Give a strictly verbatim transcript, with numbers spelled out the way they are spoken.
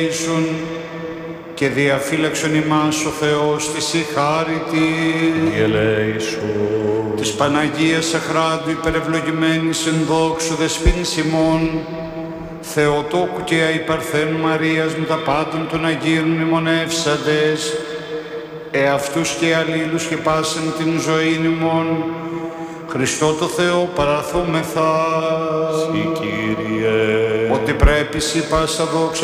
και διαφύλαξον ημάς ο Θεός της η χάριτη Διελέησον. της Παναγίας Αχράντου υπερευλογημένης εν δόξου δεσποίνης ημών, Θεοτόκου και αϊπαρθένου Μαρίας με τα πάντων των Αγίων μνημονεύσαντες, εαυτούς και αλλήλους και πάσαν την ζωή ημών, Χριστό το Θεό παραθούμεθα, Συ Κύριε, ότι πρέπει σοι πάσα δόξα